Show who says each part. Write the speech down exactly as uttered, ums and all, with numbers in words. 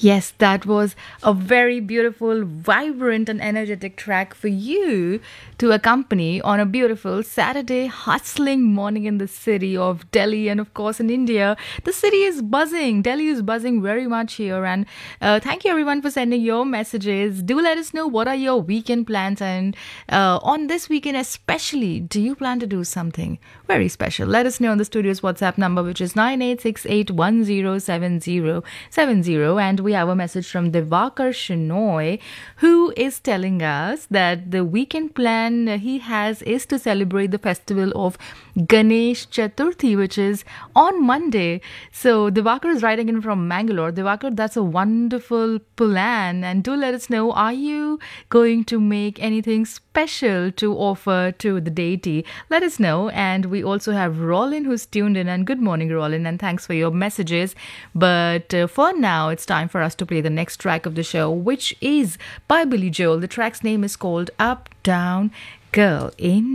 Speaker 1: Yes, that was a very beautiful, vibrant, and energetic track for you to accompany on a beautiful Saturday hustling morning in the city of Delhi and, of course, in India. The city is buzzing. Delhi is buzzing very much here. And uh, thank you, everyone, for sending your messages. Do let us know what are your weekend plans. And uh, on this weekend, especially, do you plan to do something very special? Let us know on the studio's WhatsApp number, which is nine eight six eight one zero seven zero seven zero. And we have a message from Divakar Shinoy, who is telling us that the weekend plan he has is to celebrate the festival of Ganesh Chaturthi, which is on Monday. So Divakar is writing in from Mangalore. Divakar, that's a wonderful plan. And do let us know, are you going to make anything special to offer to the deity? Let us know. And we also have Rollin who's tuned in. And good morning, Rollin, and thanks for your messages. But uh, for now, it's time for us to play the next track of the show, which is by Billy Joel. The track's name is called Up, Down, Girl in